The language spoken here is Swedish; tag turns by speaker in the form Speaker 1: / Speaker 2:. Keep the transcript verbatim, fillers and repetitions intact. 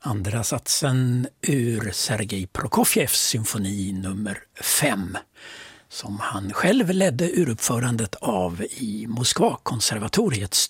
Speaker 1: Andra satsen ur Sergej Prokofjevs symfoni nummer fem som han själv ledde uruppförandet av i Moskva konservatoriets